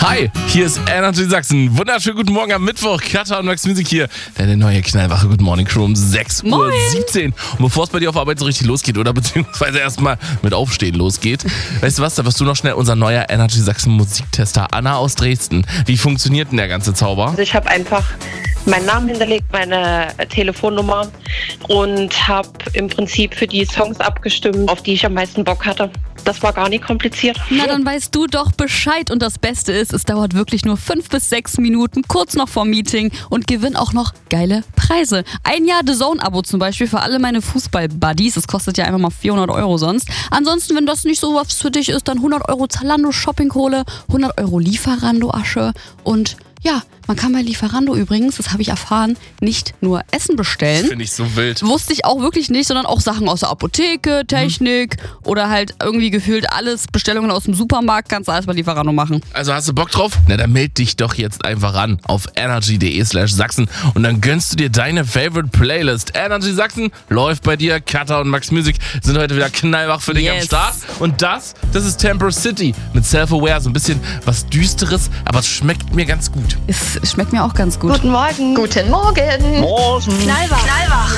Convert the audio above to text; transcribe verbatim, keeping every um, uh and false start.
Hi, hier ist Energy Sachsen. Wunderschönen guten Morgen am Mittwoch. Katha und Max Music hier. Deine neue knallwache Good Morning Crew um sechs Uhr siebzehn. Und bevor es bei dir auf Arbeit so richtig losgeht oder beziehungsweise erstmal mit Aufstehen losgeht, weißt du was, da wirst du noch schnell unser neuer Energy Sachsen Musiktester Anna aus Dresden. Wie funktioniert denn der ganze Zauber? Also ich habe einfach meinen Namen hinterlegt, meine Telefonnummer und habe im Prinzip für die Songs abgestimmt, auf die ich am meisten Bock hatte. Das war gar nicht kompliziert. Na, dann weißt du doch Bescheid. Und das Beste ist, es dauert wirklich nur fünf bis sechs Minuten, kurz noch vor Meeting und gewinn auch noch geile Preise. Ein Jahr The Zone-Abo zum Beispiel für alle meine Fußball-Buddies. Das kostet ja einfach mal vierhundert Euro sonst. Ansonsten, wenn das nicht so was für dich ist, dann hundert Euro Zalando-Shopping-Kohle, hundert Euro Lieferando-Asche und ja, man kann bei Lieferando übrigens, das habe ich erfahren, nicht nur Essen bestellen. Finde ich so wild. Wusste ich auch wirklich nicht, sondern auch Sachen aus der Apotheke, Technik mhm. oder halt irgendwie gefühlt alles, Bestellungen aus dem Supermarkt, kannst du alles bei Lieferando machen. Also hast du Bock drauf? Na, dann meld dich doch jetzt einfach an auf energy.de slash Sachsen und dann gönnst du dir deine Favorite Playlist. Energy Sachsen läuft bei dir. Katha und Max Music sind heute wieder knallwach für dich yes. am Start. Und das, das ist Temper City mit Self-Aware. So ein bisschen was Düsteres, aber es schmeckt mir ganz gut. Es schmeckt mir auch ganz gut. Guten Morgen. Guten Morgen. Morgen. Knallwach. Knallwach.